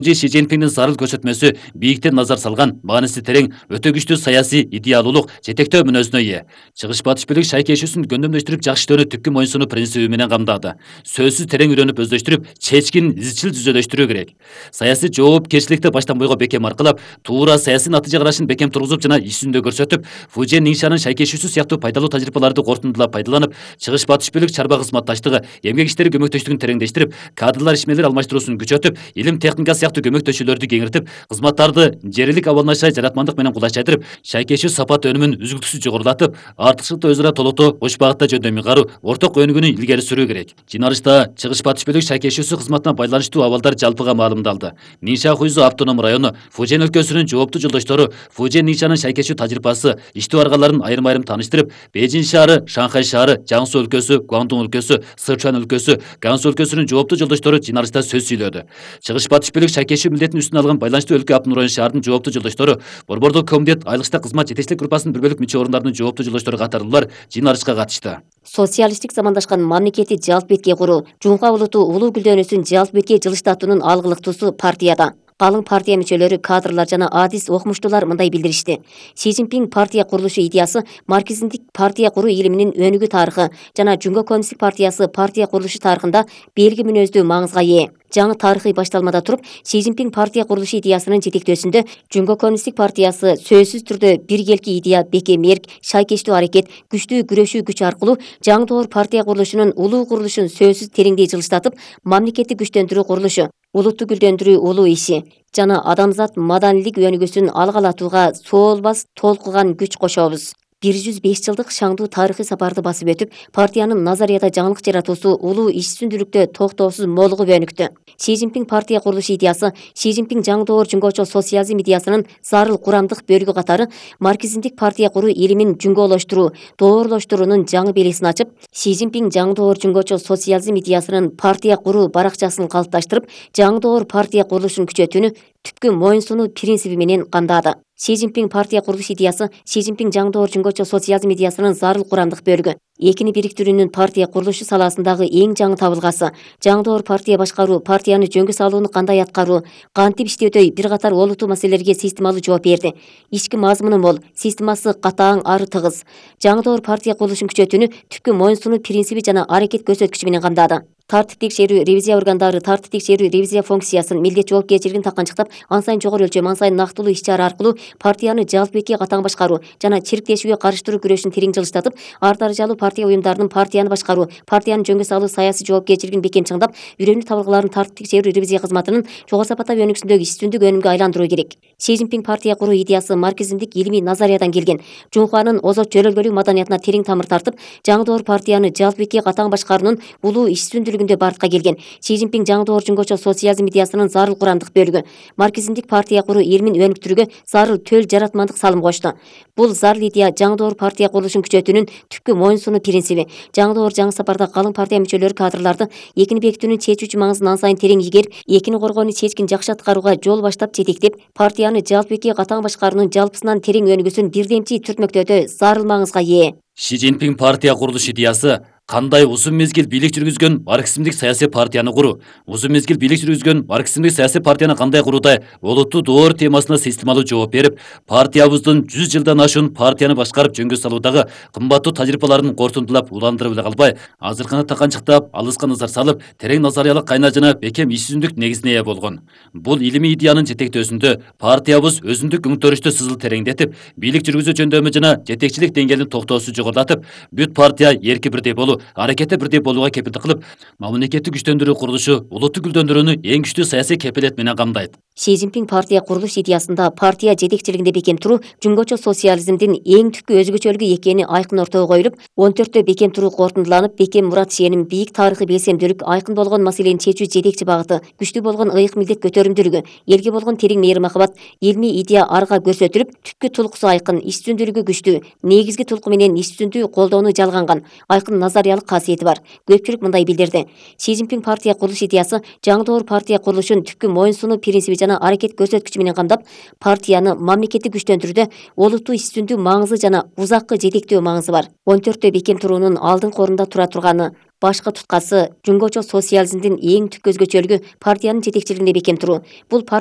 Ши Цзиньпиндин зарыл көрсөтмөсү бийиктен назар салган, маанisi терең, өтө күчтүү саясий идеалдуулук, жетектөө мүнөзүнө ээ. Чыгыш батыш бийлик шайкешүүсүн гөндөмдөштүрүп жакшы иштөөнү түпкү моюнсунуу принциби менен камдады. Сөзсүз терең үйрөнүп өздөштүрүп, чечкин изчил түзөлөштүрүү керек. Саясий жоопкерчиликти баштан бойго бекем аркылап, туура саясий натыйжа карашын бекем тургузуп жана иш жүзүндө көрсөтүп, Фужен Нingxианын шайкешүүсү сыяктуу пайдалуу тажрыйбаларды кортундулап пайдаланып, чыгыш батыш бийлик чарба кызматташтыгы, эмгек иштери көмөктөштүгүн тереңдештирип, кадрлар ишмерлер алмаштыруусун күчөтүп, илим техника сыяктуу көмөктөшүүлөрдү кеңиртип, кызматтарды жерилик абалнашай жаратмандык менен кулайчайдырып, шайкешүү сапат өнүмүн үзүктүсүз жогорулатып, артыкчылыкты өзара толотоо, кош багытта жөндөмү каруу, орток өнүгүүнү илгери сүрүү керек. Жиналышта чыгыш батыш бийлик шайкешүүсү кызматына байланыштуу абалдар жалпыга маалымдалды. Нingxia Хуйзу автоном району, Фужен өлкөсүнүн жооптуу жолдоштору Фужен Ningxiанын шайкешүү тажрыйбасы, иштөө аргаларын айрым-айрым тааныштырып, Бейжин шаары, Шанхай шаары, Жаңсу өлкөсү, Гуандун өлкөсү, Сычуан өлкөсү, Гансу өлкөсүнүн жооптуу жолдоштору жиналышта сөз сүйлөдү. Чыгыш батыш бийлик шайкешүү милдетин үстүнө алган байланыштуу өлкө Апнуройн шаарынын жооптуу жолдоштору, Борбордук комитет айлыкча кызмат жетекчилик группасынын бир бөлүк мүчө орундарынын жооптуу жолдоштору катарлуулар жиналышка катышты. Социалисттик замандашкан мамлекетти жалп бетке куруу, Жунга улуту улуу гүлдөнүүсүн жалп бетке жылыштатуунун алгылыктуусу партияда. Калың партия мүчөлөрү, кадрлар жана адис окумуштуулар мындай билдиришти. Си Цзиньпин партия курулушу идеясы марксизмдик партия куруу илиминин өнүгүү тарыхы жана Жунго коммунисттик партиясы партия курулушу тарыхында белги мүнөздүү маңызга ээ. Жаңы тарыхый башталмада туруп, Си Цзиньпин партия курулушу идеясынын жетектөөсүндө Жунго коммунисттик партиясы сөзсүз түрдө биргелки идея, бекем эрк, шайкештүү аракет, күчтүү күрөшүү күч аркылуу жаңы доор партия курулушунун улуу курулушун сөзсүз тереңдей жылыштатып, мамлекетти күчтөндүрүү курулушу, улутту гүлдөндүрүү улуу иши жана адамзат маданийлик өнүгүүсүн алгалатууга соолбас толкуган күч кошобуз. 105 жылдык шаңдуу тарыхый сапарды басып өтүп, партиянын назарияда жаңылык жаратуусу улуу иш-үстүндүүлүктө токтоосуз молугуп өнүктү. Си Цзиньпин партия курулушу идеясы Си Цзиньпин жаңы доор жунгочо социализм идеясынын зарыл курамдык бөлүгү катары марксизмдик партия куруу илимин жүңгөөлөштүрүү, доорлоштуруунун жаңы белесин ачып, Си Цзиньпин жаңы доор жунгочо социализм идеясынын партия куруу баракчасын калыпташтырып, жаңы доор партия курулушун күчөтүүнү түпкү моюнсунуу принциби менен камдады. Си Цзиньпин партия курулуш идеясы Си Цзиньпин жаңы доор жунгочо социализм идеясынын зарыл курамдык бөлүгү. Экини бириктирүүнүн партия курулушу саласындагы эң жаңы табылгасы. Жаңы доор партия башкаруу, партияны жөнгө салууну кандай аткаруу, кантип иштөөдөй бир катар олуттуу маселелерге системалуу жооп берди. Ички мазмуну мол, системасы катаң, ары тыгыз. Жаңы доор партия курулушун күчөтүүнү түпкү моюнсунуу принциби жана аракет көрсөткүчү менен камдады. Тартип текшерүү ревизия органдары тартип текшерүү ревизия функциясын, милдет жоопкерчилигин таканчыктап, ан сайын жогору өлчөм, ан сайын нактылуу иш-чара аркылуу партияны жалп бетке катаң башкаруу жана чирктешүүгө карыштыруу күрөшүн терең жылыштатып, ар даражалуу партия уюмдарынын партияны башкаруу, партиянын жөнгө салуу саясий жоопкерчилигин бекем чыңдап, үйрөнүү табылгаларын тартип текшерүү ревизия кызматынын жогору сапаттагы өнүгүүсүндөгү иш-үстүндүк өнүмгө айландыруу керек. Си Цзиньпин партия куруу идеясы марксизмдик илимий назариядан келген. Жунхуанын озот жөлөлгөлүк маданиятына терең тамыр тартып, жаңы доор партияны жалп бетке катаң башкаруунун улуу иш-үстүндүүлүгүндө бартка келген. Си Цзиньпин жаңы доор жунгочо социализм идеясынын зарыл курамдык бөлүгү. Марксизмдик партия куруу илимин өнүктүрүүгө зарыл төл жаратмандык салым кошту. Бул зарыл идея жаңы доор партия курулушун күчөтүүнүн түпкү моюнсунуу принциби. Жаңы доор жаңы сапарда калың партия мүчөлөрү кадрларды экини бекитүүнүн чечүүчү маңызын ан сайын терең игерип, экини коргоону чечкин жакшы аткарууга жол баштап жетектеп, партияны жалп бетке катаң башкаруунун жалпысынан терең өнүгүүсүн бирдемчи түртмөктөөдө зарыл маңызга ээ. Ши Цзиньпин партия курулуш идеясы кандай узун мезгил бийлик жүргүзгөн марксизмдик саясий партияны куруу, узун мезгил бийлик жүргүзгөн марксизмдик саясий партияны кандай куруудай олуттуу доор темасына системалуу жооп берип, партиябыздын 100 жылдан ашуун партияны башкарып жөнгө салуудагы кымбаттуу тажрыйбаларын кортундулап уландырып эле калбай, азыркыны таканчыктап, алыска назар салып, терең назариялык кайна жана бекем иш-түзүндүк негизине ээ болгон. Бул илимий идеянын жетектөөсүндө партиябыз өзүндүк өңтөрүштү сызыл тереңдетип, бийлик жүргүзүү жөндөмү жана жетекчилик деңгээлин токтоосун жогорулатып, бүт партия эрки бирдей болуу, аракети бирдей болууга кепилдик кылып, мамлекетти күчтөндүрүү курулушу улутту гүлдөндүрүүнү эң күчтүү саясий кепилет менен камдайт. Си Цзиньпин партия курулуш идеясында партия жетекчилигинде бекем туруу жунгочо социализмдин эң түпкү өзгөчөлүгү экени айкын ортого коюлуп, 14тө бекем туруу кортундуланып, бекем мурат ишеним, бийик тарыхый белсемдүүлүк, айкын болгон маселени чечүү жетекчи багыты, күчтүү болгон ыйык милдет көтөрүмдүүлүгү, элге болгон терең мейир махабат, илмий идея арга көрсөтүлүп, түпкү тулкусу айкын, иш-түзүндүүлүгү күчтүү, негизги тулку менен иш-түзүндүү колдоону жалганган, айкын назариялык касиети бар. Көпчүлүк мындай билдирди. Си Цзиньпин партия курулуш идеясы жаңы доор партия курулушун түпкү моюнсунуу принциби жана аракет көрсөткүчү менен камдап, партияны мамлекетти күчтөндүрүүдө олуттуу иш-түзүндүү маңызы жана узаккы жетектөө маңызы бар. 14тө бекем туруунун алдыңкы орунда тура турганы Башкы туткасы жөнгөчө социализмдин эң түп көзгөчөлүгү партиянын жетекчилигинде бекем туруу. Бул